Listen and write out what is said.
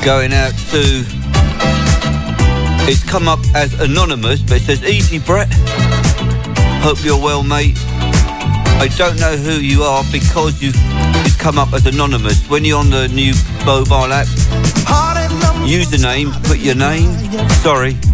Going out to... It's come up as anonymous, but it says, Easy Brett. Hope you're well, mate. I don't know who you are because it's come up as anonymous. When you're on the new mobile app, username, put your name. Sorry.